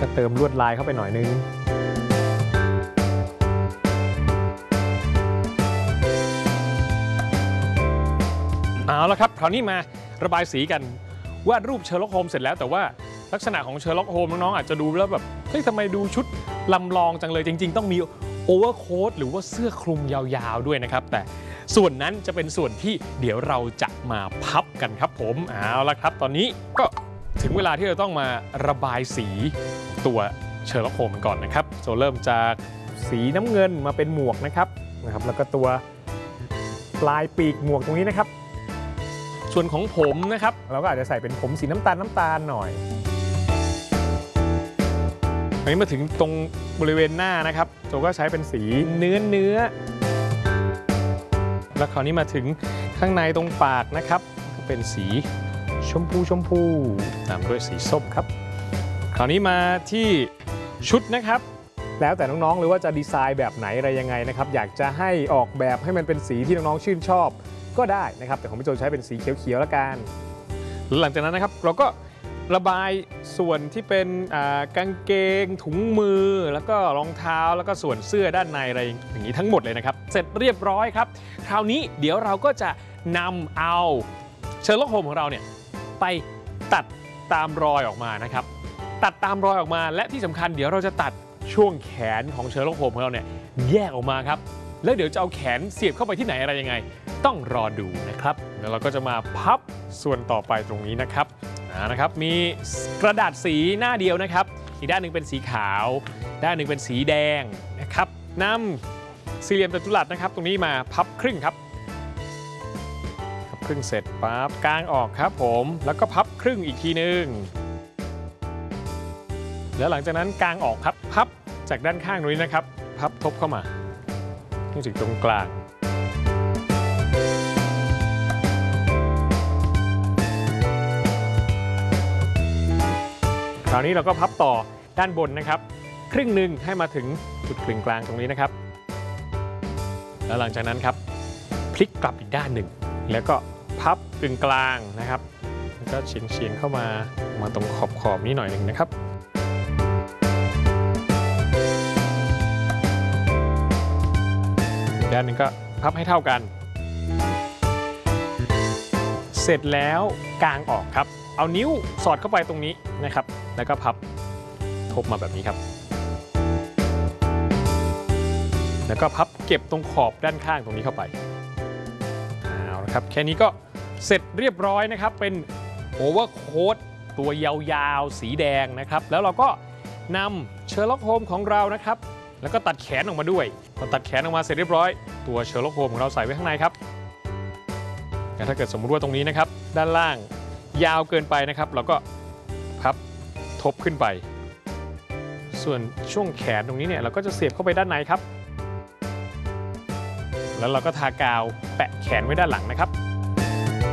ก็เติมลวดลายเข้าไปหน่อยนึงเอาละครับคราวนี้มาระบายสีกันวาดรูปเชอร์ล็อกโฮมส์เสร็จแล้วแต่ว่าลักษณะของเชอร์ล็อกโฮมส์น้องๆอาจจะดูแล้วแบบเฮ้ยทำไมดูชุดลำลองจังเลยจริงๆต้องมีโอเวอร์โค้ทหรือว่าเสื้อคลุมยาวๆด้วยนะครับแต่ส่วนนั้นจะเป็นส่วนที่เดี๋ยวเราจะมาพับกันครับผมเอาละครับตอนนี้ก็ถึงเวลาที่เราต้องมาระบายสีตัวเชอร์ล็อกโฮมส์ก่อนนะครับโซเริ่มจากสีน้ำเงินมาเป็นหมวกนะครับแล้วก็ตัวปลายปีกหมวกตรงนี้นะครับส่วนของผมนะครับเราก็อาจจะใส่เป็นผมสีน้ำตาลหน่อยอันนี้มาถึงตรงบริเวณหน้านะครับโจก็ใช้เป็นสีเนื้อแล้วคราวนี้มาถึงข้างในตรงปากนะครับก็เป็นสีชมพูตามด้วยสีส้มครับคราวนี้มาที่ชุดนะครับแล้วแต่น้องๆหรือว่าจะดีไซน์แบบไหนอะไรยังไงนะครับอยากจะให้ออกแบบให้มันเป็นสีที่น้องๆชื่นชอบก็ได้นะครับแต่ของพี่โจใช้เป็นสีเขียวๆแล้วกันหลังจากนั้นนะครับเราก็ระบายส่วนที่เป็นกางเกงถุงมือแล้วก็รองเท้าแล้วก็ส่วนเสื้อด้านในอะไรอย่างนี้ทั้งหมดเลยนะครับเสร็จเรียบร้อยครับคราวนี้เดี๋ยวเราก็จะนำเอาเชอร์ล็อกโฮมส์ของเราเนี่ยไปตัดตามรอยออกมานะครับตัดตามรอยออกมาและที่สำคัญเดี๋ยวเราจะตัดช่วงแขนของเชอร์ล็อกโฮมส์ของเราเนี่ยแยกออกมาครับแล้วเดี๋ยวจะเอาแขนเสียบเข้าไปที่ไหนอะไรยังไงต้องรอดูนะครับแล้วเราก็จะมาพับส่วนต่อไปตรงนี้นะครับมีกระดาษสีหน้าเดียวนะครับอีกด้านหนึ่งเป็นสีขาวด้านหนึ่งเป็นสีแดงนะครับนำสี่เหลี่ยมจัตุรัสนะครับตรงนี้มาพับครึ่งครับพับครึ่งเสร็จปั๊บกางออกครับผมแล้วก็พับครึ่งอีกทีนึงแล้วหลังจากนั้นกางออกครับพับจากด้านข้างตรงนี้นะครับพับทบเข้ามาถึงตรงกลางคราวนี้เราก็พับต่อด้านบนนะครับครึ่งหนึ่งให้มาถึงจุดกึ่งกลางตรงนี้นะครับแล้วหลังจากนั้นครับพลิกกลับอีกด้านหนึ่งแล้วก็พับกึ่งกลางนะครับแล้วก็เฉียงเข้ามาตรงขอบนี้หน่อยหนึ่งนะครับอีกด้านหนึ่งก็พับให้เท่ากันเสร็จแล้วกางออกครับเอานิ้วสอดเข้าไปตรงนี้นะครับแล้วก็พับทบมาแบบนี้ครับแล้วก็พับเก็บตรงขอบด้านข้างตรงนี้เข้าไปเอาละครับแค่นี้ก็เสร็จเรียบร้อยนะครับเป็นโอเวอร์โค้ทตัวยาวๆสีแดงนะครับแล้วเราก็นำเชอร์ล็อกโฮมส์ของเรานะครับแล้วก็ตัดแขนออกมาด้วยพอตัดแขนออกมาเสร็จเรียบร้อยตัวเชอร์ล็อกโฮมส์ของเราใส่ไว้ข้างในครับแต่ถ้าเกิดสมมติว่าตรงนี้นะครับด้านล่างยาวเกินไปนะครับเราก็พับทบขึ้นไปส่วนช่วงแขนตรงนี้เนี่ยเราก็จะเสียบเข้าไปด้านในครับแล้วเราก็ทากาวแปะแขนไว้ด้านหลังนะครับ